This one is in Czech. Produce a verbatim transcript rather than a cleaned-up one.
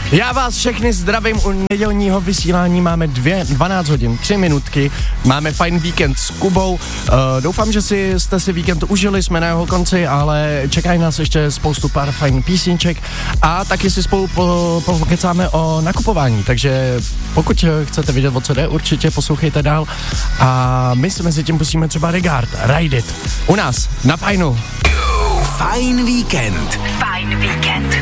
Já vás všechny zdravím u nedělního vysílání, máme dvě, dvanáct hodin, tři minutky, máme fajn víkend s Kubou, uh, doufám, že si, jste si víkend užili, jsme na jeho konci, ale čekají nás ještě spoustu pár fajn písniček a taky si spolu po, pokecáme o nakupování, takže pokud chcete vědět, o co jde, určitě poslouchejte dál a my si mezi tím pustíme třeba Regard, Ride It, u nás, na Fajnu. Fajn víkend. Fajn víkend.